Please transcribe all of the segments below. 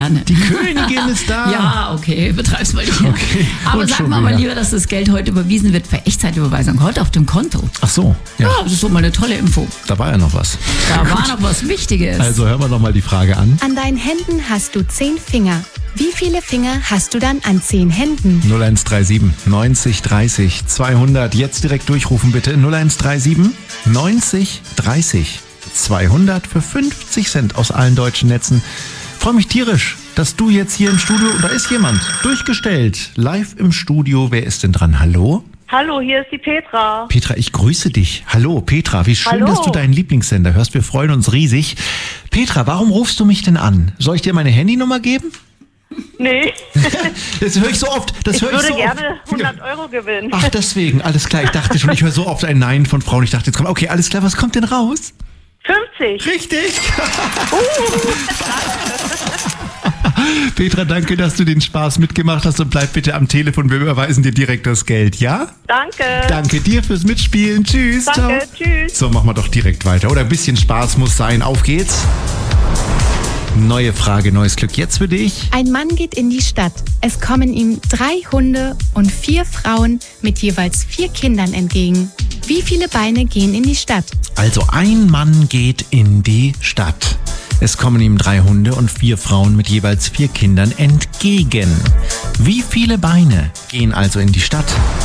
Die Königin ist da. Ja, okay, betreib's mal nicht. Okay. Aber Und sag schon mal wieder. lieber, dass das Geld heute überwiesen wird per Echtzeitüberweisung, heute auf dem Konto. Ach so, ja. Ja, das ist doch mal eine tolle Info. Da war ja noch was. Da war noch was Wichtiges. Also hören wir noch mal die Frage an. An deinen Händen hast du 10 Finger. Wie viele Finger hast du dann an 10 Händen? 0137 90 30 200. Jetzt direkt durchrufen bitte. 0137 90 30 200 für 50 Cent aus allen deutschen Netzen. Freue mich tierisch, dass du jetzt hier im Studio, da ist jemand, durchgestellt, live im Studio. Wer ist denn dran? Hallo? Hallo, hier ist die Petra. Petra, ich grüße dich. Hallo, Petra, wie schön, Hallo. dass du deinen Lieblingssender hörst. Wir freuen uns riesig. Petra, warum rufst du mich denn an? Soll ich dir meine Handynummer geben? Nee, Das höre ich so oft. ich würde gerne 100 Euro gewinnen. Ach, deswegen, alles klar. Ich dachte schon, ich höre so oft ein Nein von Frauen. Ich dachte, jetzt kommt, okay, alles klar, was kommt denn raus? 50. Richtig. Petra, danke, dass du den Spaß mitgemacht hast und bleib bitte am Telefon. Wir überweisen dir direkt das Geld, ja? Danke. Danke dir fürs Mitspielen. Tschüss. Danke, Ciao. tschüss. So, machen wir doch direkt weiter. Oder ein bisschen Spaß muss sein. Auf geht's. Neue Frage, neues Glück jetzt für dich. Ein Mann geht in die Stadt. Es kommen ihm 3 Hunde und 4 Frauen mit jeweils 4 Kindern entgegen. Wie viele Beine gehen in die Stadt? Also ein Mann geht in die Stadt. Es kommen ihm 3 Hunde und 4 Frauen mit jeweils 4 Kindern entgegen. Wie viele Beine gehen also in die Stadt?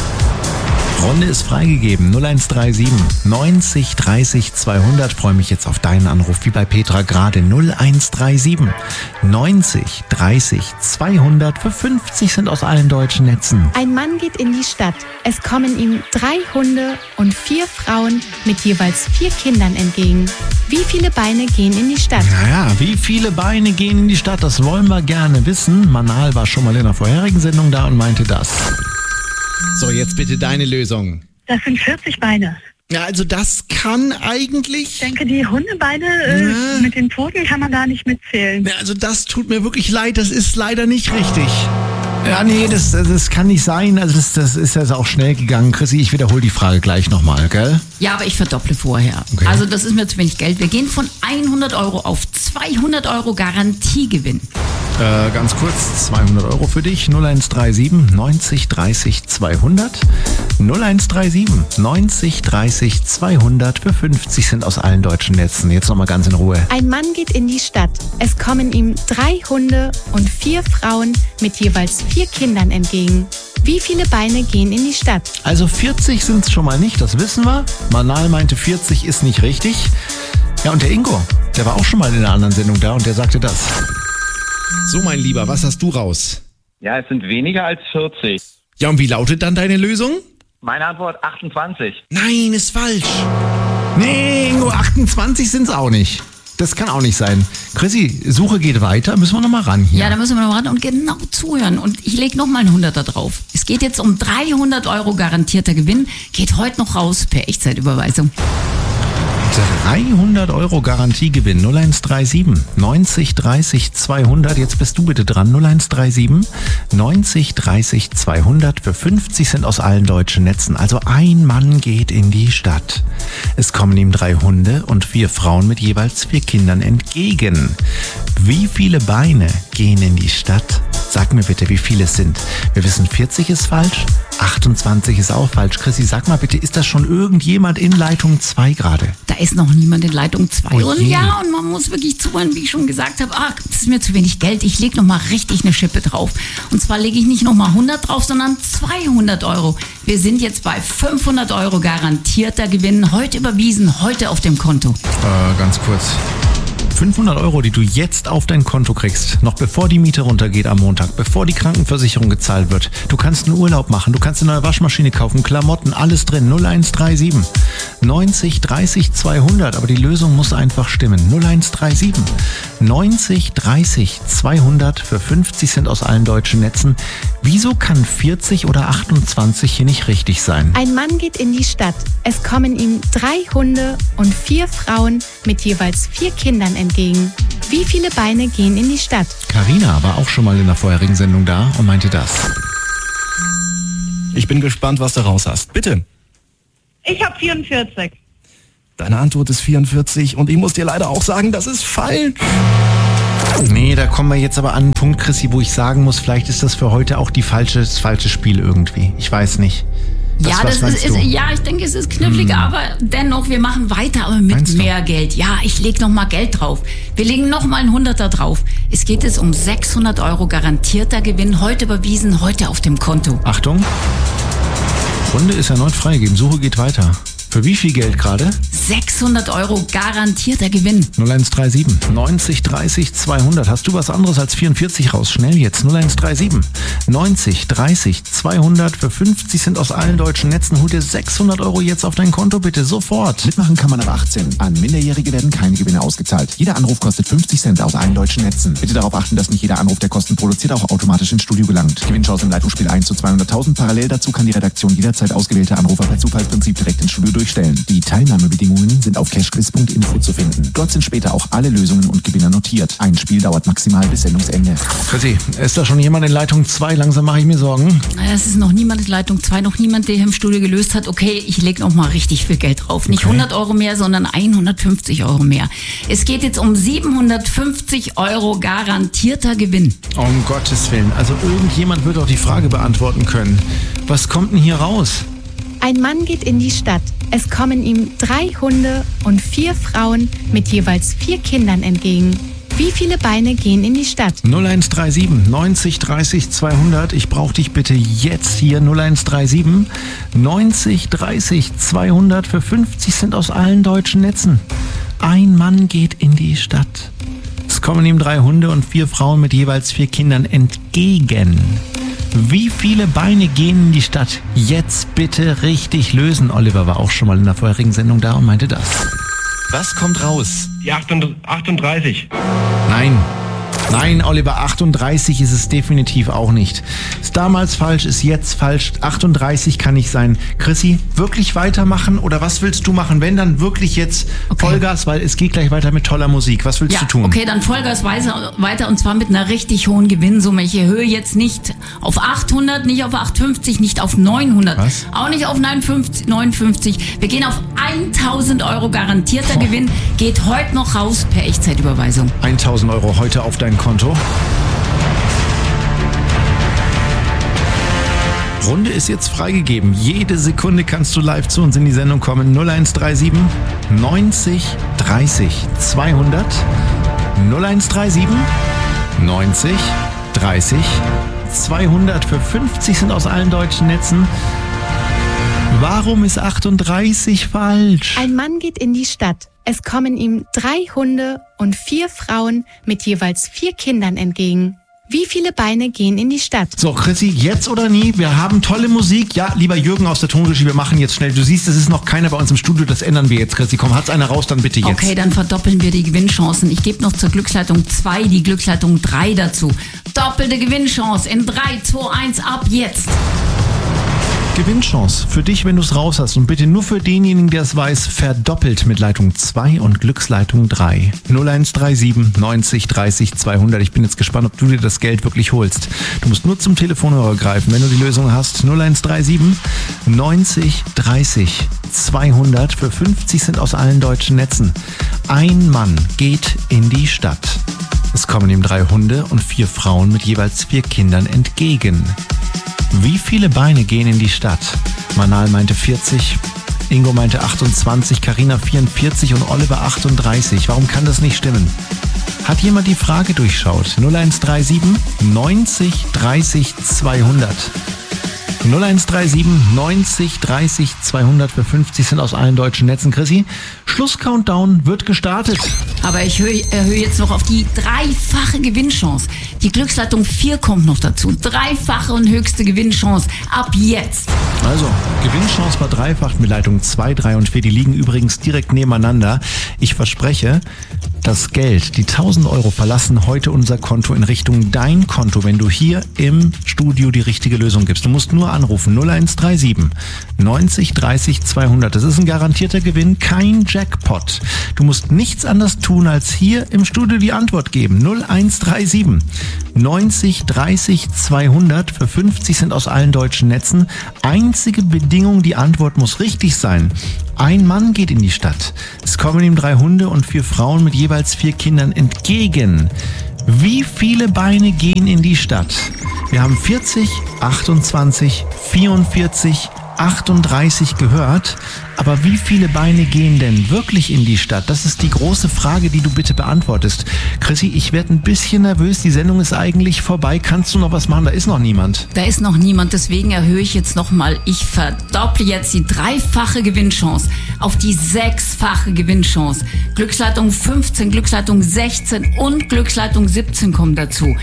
Runde ist freigegeben. 0137 90 30 200. Freue mich jetzt auf deinen Anruf, wie bei Petra gerade. 0137 90 30 200 für 50 Cent aus allen deutschen Netzen. Ein Mann geht in die Stadt. Es kommen ihm 3 Hunde und 4 Frauen mit jeweils 4 Kindern entgegen. Wie viele Beine gehen in die Stadt? Naja, wie viele Beine gehen in die Stadt? Das wollen wir gerne wissen. Manal war schon mal in der vorherigen Sendung da und meinte das. So, jetzt bitte deine Lösung. Das sind 40 Beine. Ja, also das kann Ich eigentlich... denke, die Hundebeine mit den Pfoten kann man gar nicht mitzählen. Ja, also das tut mir wirklich leid, das ist leider nicht richtig. Ja, nee, das kann nicht sein. Also das ist jetzt auch schnell gegangen. Chrissy, ich wiederhole die Frage gleich nochmal, gell? Ja, aber ich verdopple vorher. Okay. Also das ist mir zu wenig Geld. Wir gehen von 100 Euro auf 200 Euro Garantiegewinn. Ganz kurz, 200 Euro für dich. 0137 90 30 200. 0137 90 30 200 für 50 Cent aus allen deutschen Netzen. Jetzt nochmal ganz in Ruhe. Ein Mann geht in die Stadt. Es kommen ihm 3 Hunde und 4 Frauen mit jeweils 4 Kindern entgegen. Wie viele Beine gehen in die Stadt? Also 40 sind es schon mal nicht, das wissen wir. Manal meinte 40 ist nicht richtig. Ja, und der Ingo, der war auch schon mal in einer anderen Sendung da und der sagte das. So, mein Lieber, was hast du raus? Ja, es sind weniger als 40. Ja, und wie lautet dann deine Lösung? Meine Antwort 28. Nein, ist falsch. Nee, Ingo, 28 sind es auch nicht. Das kann auch nicht sein. Chrissy, Suche geht weiter. Müssen wir noch mal ran hier. Ja, da müssen wir noch ran und genau zuhören. Und ich lege noch mal einen 100er drauf. Es geht jetzt um 300 Euro garantierter Gewinn. Geht heute noch raus per Echtzeitüberweisung. 300 Euro Garantiegewinn. 0137 90 30 200. Jetzt bist du bitte dran. 0137 90 30 200 für 50 Cent aus allen deutschen Netzen. Also ein Mann geht in die Stadt. Es kommen ihm 3 Hunde und 4 Frauen mit jeweils 4 Kindern entgegen. Wie viele Beine gehen in die Stadt? Sag mir bitte, wie viele es sind. Wir wissen, 40 ist falsch, 28 ist auch falsch. Chrissy, sag mal bitte, ist das schon irgendjemand in Leitung 2 gerade? Da ist noch niemand in Leitung 2. Oh Und je. ja, und man muss wirklich zuhören, wie ich schon gesagt habe, das ist mir zu wenig Geld. Ich lege noch mal richtig eine Schippe drauf. Und zwar lege ich nicht noch mal 100 drauf, sondern 200 Euro. Wir sind jetzt bei 500 Euro garantierter Gewinn. Heute überwiesen, heute auf dem Konto. Ganz kurz. 500 Euro, die du jetzt auf dein Konto kriegst, noch bevor die Miete runtergeht am Montag, bevor die Krankenversicherung gezahlt wird. Du kannst einen Urlaub machen, du kannst eine neue Waschmaschine kaufen, Klamotten, alles drin. 0137 90 30 200, aber die Lösung muss einfach stimmen. 0137 90 30 200 für 50 Cent aus allen deutschen Netzen. Wieso kann 40 oder 28 hier nicht richtig sein? Ein Mann geht in die Stadt. Es kommen ihm 3 Hunde und 4 Frauen mit jeweils 4 Kindern entgegen. Wie viele Beine gehen in die Stadt? Carina war auch schon mal in der vorherigen Sendung da und meinte das. Ich bin gespannt, was du raus hast. Bitte. Ich habe 44. Deine Antwort ist 44 und ich muss dir leider auch sagen, das ist falsch. Nee, da kommen wir jetzt aber an einen Punkt, Chrissy, wo ich sagen muss, vielleicht ist das für heute auch das falsche Spiel irgendwie. Ich weiß nicht. Ich denke, es ist knifflig, aber dennoch, wir machen weiter, aber mit mehr Geld. Ja, ich lege noch mal Geld drauf. Wir legen noch mal ein 100er drauf. Es geht um 600 Euro garantierter Gewinn, heute überwiesen, heute auf dem Konto. Achtung, Runde ist erneut freigegeben, Suche geht weiter. Für wie viel Geld gerade? 600 Euro garantierter Gewinn. 0137 90 30 200. Hast du was anderes als 44 raus? Schnell jetzt. 0137 90 30 200. Für 50 sind aus allen deutschen Netzen. Hol dir 600 Euro jetzt auf dein Konto, bitte sofort. Mitmachen kann man ab 18. An Minderjährige werden keine Gewinne ausgezahlt. Jeder Anruf kostet 50 Cent aus allen deutschen Netzen. Bitte darauf achten, dass nicht jeder Anruf, der Kosten produziert, auch automatisch ins Studio gelangt. Gewinnchance im Leitungsspiel 1 zu 200.000. Parallel dazu kann die Redaktion jederzeit ausgewählte Anrufer per Zufallsprinzip direkt ins Studio durchstellen. Die Teilnahmebedingungen sind auf cashquiz.info zu finden. Dort sind später auch alle Lösungen und Gewinner notiert. Ein Spiel dauert maximal bis Sendungsende. Chrissy, ist da schon jemand in Leitung 2? Langsam mache ich mir Sorgen. Es ist noch niemand in Leitung 2, noch niemand, der hier im Studio gelöst hat. Okay, ich lege noch mal richtig viel Geld drauf. Nicht 100 Euro mehr, sondern 150 Euro mehr. Es geht jetzt um 750 Euro garantierter Gewinn. Um Gottes Willen. Also irgendjemand wird auch die Frage beantworten können. Was kommt denn hier raus? Ein Mann geht in die Stadt. Es kommen ihm 3 Hunde und 4 Frauen mit jeweils 4 Kindern entgegen. Wie viele Beine gehen in die Stadt? 0137 90 30 200. Ich brauche dich bitte jetzt hier. 0137 90 30 200. Für 50 sind aus allen deutschen Netzen. Ein Mann geht in die Stadt. Es kommen ihm 3 Hunde und 4 Frauen mit jeweils 4 Kindern entgegen. Wie viele Beine gehen in die Stadt? Jetzt bitte richtig lösen. Oliver war auch schon mal in der vorherigen Sendung da und meinte das. Was kommt raus? Die 38. Nein, Oliver, 38 ist es definitiv auch nicht. Ist damals falsch, ist jetzt falsch. 38 kann nicht sein. Chrissy, wirklich weitermachen oder was willst du machen? Wenn, dann wirklich jetzt Vollgas, weil es geht gleich weiter mit toller Musik. Was willst du tun? Okay, dann Vollgas weiter und zwar mit einer richtig hohen Gewinnsumme. Ich erhöhe jetzt nicht auf 800, nicht auf 850, nicht auf 900. Was? Auch nicht auf 59. Wir gehen auf 1000 Euro garantierter Gewinn. Geht heute noch raus per Echtzeitüberweisung. 1000 Euro heute auf dein Konto. Runde ist jetzt freigegeben. Jede Sekunde kannst du live zu uns in die Sendung kommen. 0137 90 30 200. 0137 90 30 200. Für 50 sind aus allen deutschen Netzen. Warum ist 38 falsch? Ein Mann geht in die Stadt. Es kommen ihm 3 Hunde und 4 Frauen mit jeweils 4 Kindern entgegen. Wie viele Beine gehen in die Stadt? So, Chrissy, jetzt oder nie? Wir haben tolle Musik. Ja, lieber Jürgen aus der Tonregie, wir machen jetzt schnell. Du siehst, es ist noch keiner bei uns im Studio. Das ändern wir jetzt, Chrissy. Komm, hat's einer raus, dann bitte jetzt. Okay, dann verdoppeln wir die Gewinnchancen. Ich gebe noch zur Glücksleitung 2 die Glücksleitung 3 dazu. Doppelte Gewinnchance in 3, 2, 1, ab jetzt. Gewinnchance für dich, wenn du es raus hast. Und bitte nur für denjenigen, der es weiß, verdoppelt mit Leitung 2 und Glücksleitung 3. 0137 90 30 200. Ich bin jetzt gespannt, ob du dir das Geld wirklich holst. Du musst nur zum Telefonhörer greifen, wenn du die Lösung hast. 0137 90 30 200. Für 50 sind aus allen deutschen Netzen. Ein Mann geht in die Stadt. Es kommen ihm 3 Hunde und 4 Frauen mit jeweils 4 Kindern entgegen. Wie viele Beine gehen in die Stadt? Manal meinte 40, Ingo meinte 28, Carina 44 und Oliver 38. Warum kann das nicht stimmen? Hat jemand die Frage durchschaut? 0137 90 30 200. 0137 90 30 200 für 50 sind aus allen deutschen Netzen. Chrissy, Schluss-Countdown wird gestartet. Aber ich erhöhe jetzt noch auf die 3-fache Gewinnchance. Die Glücksleitung 4 kommt noch dazu. 3-fache und höchste Gewinnchance. Ab jetzt. Also, Gewinnchance war dreifach mit Leitung 2, 3 und 4. Die liegen übrigens direkt nebeneinander. Ich verspreche, das Geld, die 1000 Euro verlassen heute unser Konto in Richtung dein Konto, wenn du hier im Studio die richtige Lösung gibst. Du musst nur anrufen 0137 90 30 200. Das ist ein garantierter Gewinn, kein Jackpot. Du musst nichts anderes tun, als hier im Studio die Antwort geben. 0137 90 30 200. Für 50 sind aus allen deutschen Netzen. Einzige Bedingung, die Antwort muss richtig sein. Ein Mann geht in die Stadt. Es kommen ihm 3 Hunde und 4 Frauen mit jeweils 4 Kindern entgegen. Wie viele Beine gehen in die Stadt? Wir haben 40, 28, 44, 38 gehört. Aber wie viele Beine gehen denn wirklich in die Stadt? Das ist die große Frage, die du bitte beantwortest. Chrissy, ich werde ein bisschen nervös. Die Sendung ist eigentlich vorbei. Kannst du noch was machen? Da ist noch niemand. Da ist noch niemand, deswegen erhöhe ich jetzt nochmal. Ich verdopple jetzt die 3-fache Gewinnchance auf die 6-fache Gewinnchance. Glücksleitung 15, Glücksleitung 16 und Glücksleitung 17 kommen dazu.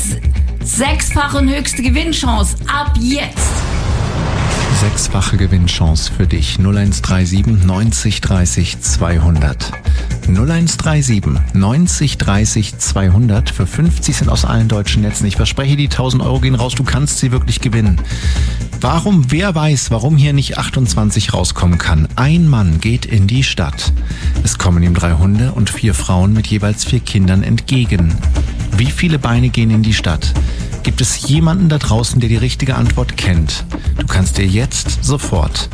6-fache und höchste Gewinnchance ab jetzt. 6-fache Gewinnchance für dich. 0137 90 30 200. 0137 90 30 200. Für 50 sind aus allen deutschen Netzen. Ich verspreche, die 1000 Euro gehen raus. Du kannst sie wirklich gewinnen. Wer weiß, warum hier nicht 28 rauskommen kann. Ein Mann geht in die Stadt. Es kommen ihm 3 Hunde und 4 Frauen mit jeweils 4 Kindern entgegen. Wie viele Beine gehen in die Stadt? Gibt es jemanden da draußen, der die richtige Antwort kennt? Du kannst dir jetzt sofort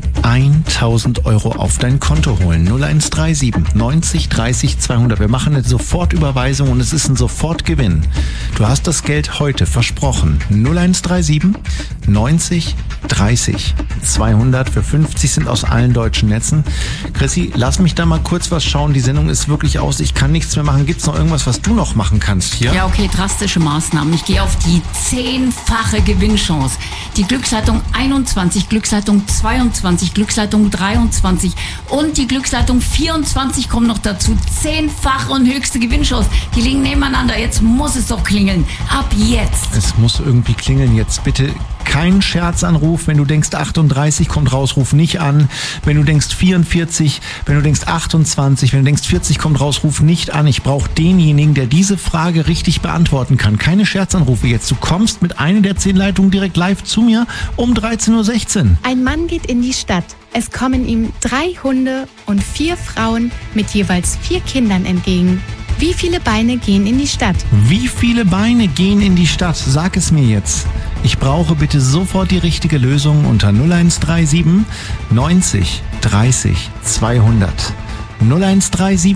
1000 Euro auf dein Konto holen. 0137 90 30 200. Wir machen eine Sofortüberweisung und es ist ein Sofortgewinn. Du hast das Geld heute versprochen. 0137 90 30 200. Für 50 sind aus allen deutschen Netzen. Chrissy, lass mich da mal kurz was schauen. Die Sendung ist wirklich aus. Ich kann nichts mehr machen. Gibt es noch irgendwas, was du noch machen kannst hier? Ja, okay, drastische Maßnahmen. Ich gehe auf die 10-fache Gewinnchance. Die Glücksleitung 21, Glücksleitung 22, Glücksleitung 23 und die Glücksleitung 24 kommen noch dazu. 10-fache und höchste Gewinnchance. Die liegen nebeneinander. Jetzt muss es doch klingeln. Ab jetzt. Es muss irgendwie klingeln. Jetzt bitte kein Scherzanruf. Wenn du denkst 38 kommt raus, ruf nicht an. Wenn du denkst 44, wenn du denkst 28, wenn du denkst 40 kommt raus, ruf nicht an. Ich brauche denjenigen, der diese Frage richtig beantworten kann. Keine Scherzanrufe jetzt. Du kommst mit einer der 10 Leitungen direkt live zu mir um 13.16 Uhr. Ein Mann geht in die Stadt. Es kommen ihm 3 Hunde und 4 Frauen mit jeweils 4 Kindern entgegen. Wie viele Beine gehen in die Stadt? Wie viele Beine gehen in die Stadt? Sag es mir jetzt. Ich brauche bitte sofort die richtige Lösung unter 0137 90 30 200. 0137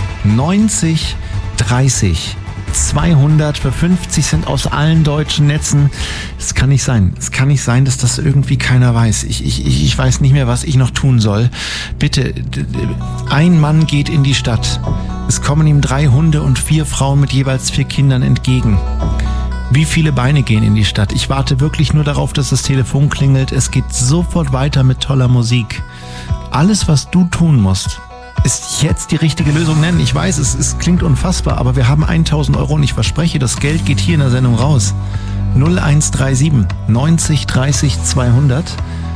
90 30 200. Für 50 sind aus allen deutschen Netzen. Es kann nicht sein. Es kann nicht sein, dass das irgendwie keiner weiß. Ich weiß nicht mehr, was ich noch tun soll. Bitte, ein Mann geht in die Stadt. Es kommen ihm 3 Hunde und 4 Frauen mit jeweils 4 Kindern entgegen. Wie viele Beine gehen in die Stadt? Ich warte wirklich nur darauf, dass das Telefon klingelt. Es geht sofort weiter mit toller Musik. Alles, was du tun musst, ist jetzt die richtige Lösung nennen. Ich weiß, es klingt unfassbar, aber wir haben 1000 Euro und ich verspreche, das Geld geht hier in der Sendung raus. 0137 90 30 200.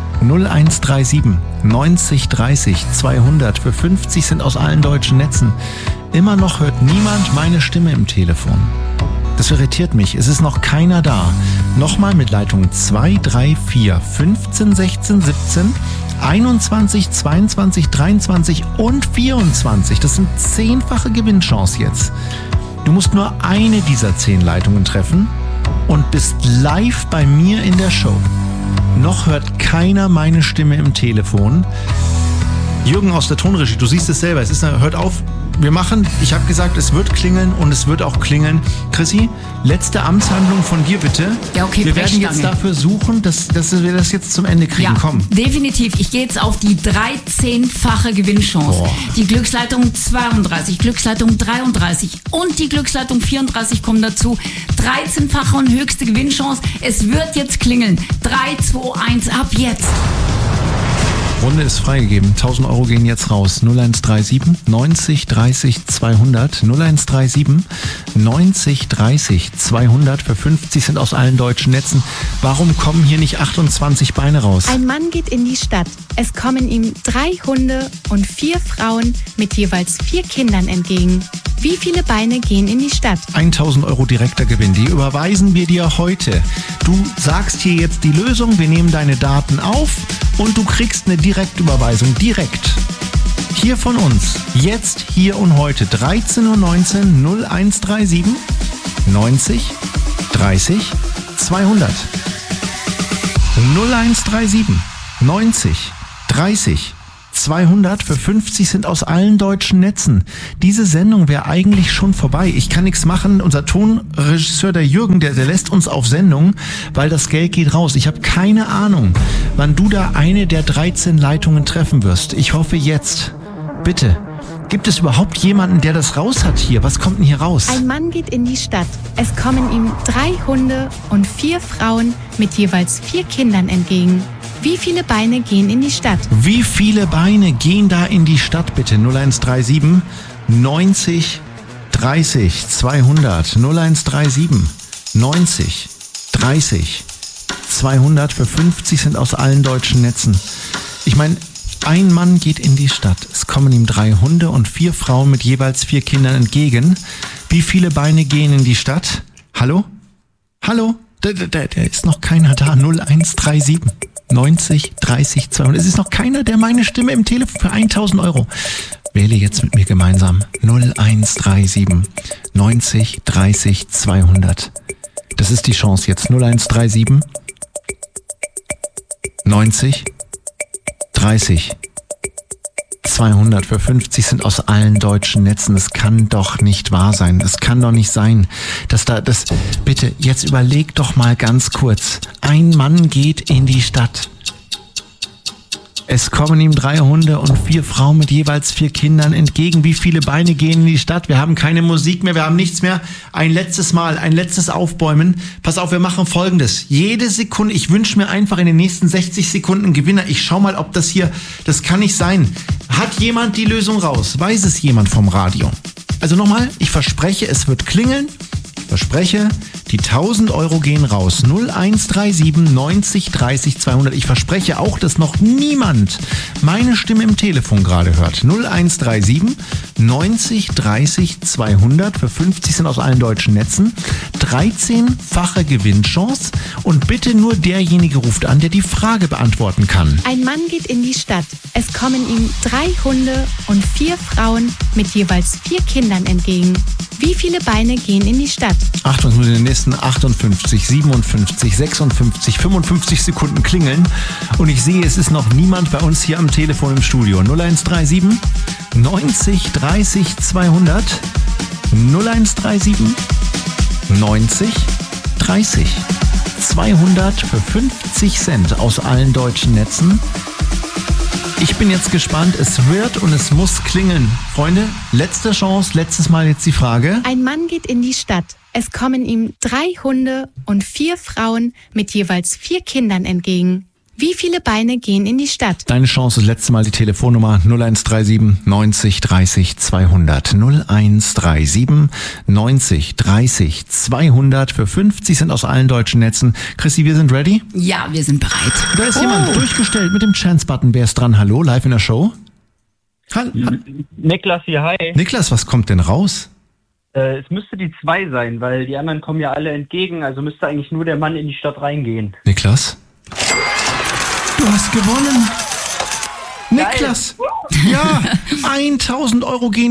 0137 90 30 200. Für 50 sind aus allen deutschen Netzen. Immer noch hört niemand meine Stimme im Telefon. Das irritiert mich. Es ist noch keiner da. Nochmal mit Leitung 2, 3, 4, 15, 16, 17, 21, 22, 23 und 24. Das sind 10-fache Gewinnchance jetzt. Du musst nur eine dieser 10 Leitungen treffen und bist live bei mir in der Show. Noch hört keiner meine Stimme im Telefon. Jürgen aus der Tonregie, du siehst es selber. Hört auf. Ich habe gesagt, es wird klingeln und es wird auch klingeln. Chrissy, letzte Amtshandlung von dir bitte. Ja, okay, wir werden jetzt dafür suchen, dass wir das jetzt zum Ende kriegen. Ja, komm. Definitiv. Ich gehe jetzt auf die 13-fache Gewinnchance. Boah. Die Glücksleitung 32, Glücksleitung 33 und die Glücksleitung 34 kommen dazu. 13-fache und höchste Gewinnchance. Es wird jetzt klingeln. 3, 2, 1, ab jetzt. Runde ist freigegeben. 1000 Euro gehen jetzt raus. 0137 90 30 200. 0137 90 30 200. Für 50 sind aus allen deutschen Netzen. Warum kommen hier nicht 28 Beine raus? Ein Mann geht in die Stadt. Es kommen ihm 3 Hunde und 4 Frauen mit jeweils 4 Kindern entgegen. Wie viele Beine gehen in die Stadt? 1000 Euro direkter Gewinn. Die überweisen wir dir heute. Du sagst hier jetzt die Lösung. Wir nehmen deine Daten auf und du kriegst eine Direktüberweisung. Direkt. Hier von uns. Jetzt, hier und heute. 13.19 Uhr 0137 90 30 200. 0137 90 30 200 für 50 sind aus allen deutschen Netzen. Diese Sendung wäre eigentlich schon vorbei. Ich kann nichts machen. Unser Tonregisseur, der Jürgen, der lässt uns auf Sendung, weil das Geld geht raus. Ich habe keine Ahnung, wann du da eine der 13 Leitungen treffen wirst. Ich hoffe jetzt. Bitte. Gibt es überhaupt jemanden, der das raus hat hier? Was kommt denn hier raus? Ein Mann geht in die Stadt. Es kommen ihm 3 Hunde und 4 Frauen mit jeweils 4 Kindern entgegen. Wie viele Beine gehen in die Stadt? Wie viele Beine gehen da in die Stadt, bitte? 0137 90 30 200. 0137 90 30 200 für 50 sind aus allen deutschen Netzen. Ich meine, ein Mann geht in die Stadt. Es kommen ihm 3 Hunde und 4 Frauen mit jeweils 4 Kindern entgegen. Wie viele Beine gehen in die Stadt? Hallo? Hallo? Da ist noch keiner da. 0137 90 30 200. Es ist noch keiner, der meine Stimme im Telefon für 1.000 Euro. Wähle jetzt mit mir gemeinsam 0137 90 30 200. Das ist die Chance jetzt. 0137 90 30 200 für 50 sind aus allen deutschen Netzen. Das kann doch nicht wahr sein. Es kann doch nicht sein, dass bitte, jetzt überleg doch mal ganz kurz. Ein Mann geht in die Stadt. Es kommen ihm 3 Hunde und 4 Frauen mit jeweils 4 Kindern entgegen. Wie viele Beine gehen in die Stadt? Wir haben keine Musik mehr, wir haben nichts mehr. Ein letztes Mal, ein letztes Aufbäumen. Pass auf, wir machen Folgendes. Jede Sekunde, ich wünsche mir einfach in den nächsten 60 Sekunden einen Gewinner. Ich schau mal, ob das kann nicht sein. Hat jemand die Lösung raus? Weiß es jemand vom Radio? Also nochmal, ich verspreche, es wird klingeln. Verspreche, die 1.000 Euro gehen raus. 0137 90 30 200. Ich verspreche auch, dass noch niemand meine Stimme im Telefon gerade hört. 0137 90 30 200 für 50 sind aus allen deutschen Netzen. 13-fache Gewinnchance und bitte nur derjenige ruft an, der die Frage beantworten kann. Ein Mann geht in die Stadt. Es kommen ihm 3 Hunde und 4 Frauen mit jeweils 4 Kindern entgegen. Wie viele Beine gehen in die Stadt? Achtung, es muss in den nächsten 58, 57, 56, 55 Sekunden klingeln. Und ich sehe, es ist noch niemand bei uns hier am Telefon im Studio. 0137 90 30 200. 0137 90 30 200 für 50 Cent aus allen deutschen Netzen. Ich bin jetzt gespannt, es wird und es muss klingeln. Freunde, letzte Chance, letztes Mal jetzt die Frage. Ein Mann geht in die Stadt. Es kommen ihm 3 Hunde und 4 Frauen mit jeweils 4 Kindern entgegen. Wie viele Beine gehen in die Stadt? Deine Chance, das letzte Mal die Telefonnummer 0137 90 30 200. 0137 90 30 200 für 50 sind aus allen deutschen Netzen. Chrissy, wir sind ready? Ja, wir sind bereit. Da ist jemand durchgestellt mit dem Chance-Button. Wer ist dran? Hallo, live in der Show? Niklas hier, hi. Niklas, was kommt denn raus? Es müsste die 2 sein, weil die anderen kommen ja alle entgegen, also müsste eigentlich nur der Mann in die Stadt reingehen. Niklas? Du hast gewonnen! Niklas! Ja, 1.000 Euro gehen